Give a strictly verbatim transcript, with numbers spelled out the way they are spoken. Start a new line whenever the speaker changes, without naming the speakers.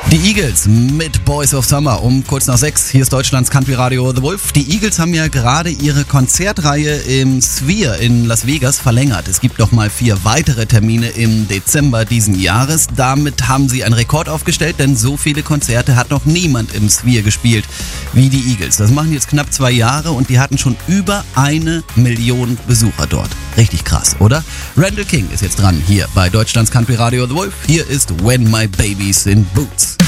Die Eagles mit Boys of Summer um kurz nach sechs. Hier ist Deutschlands Country Radio The Wolf. Die Eagles haben ja gerade ihre Konzertreihe im Sphere in Las Vegas verlängert. Es gibt noch mal vier weitere Termine im Dezember diesen Jahres. Damit haben sie einen Rekord aufgestellt, denn so viele Konzerte hat noch niemand im Sphere gespielt wie die Eagles. Das machen jetzt knapp zwei Jahre und die hatten schon über eine Million Besucher dort. Richtig krass, oder? Randall King ist jetzt dran hier bei Deutschlands Country Radio The Wolf. Hier ist When My Baby's in Boots.